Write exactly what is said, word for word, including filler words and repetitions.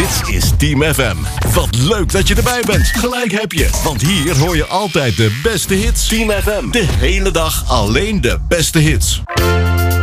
Dit is Team F M. Wat leuk dat je erbij bent. Gelijk heb je, want hier hoor je altijd de beste hits. Team F M, de hele dag alleen de beste hits.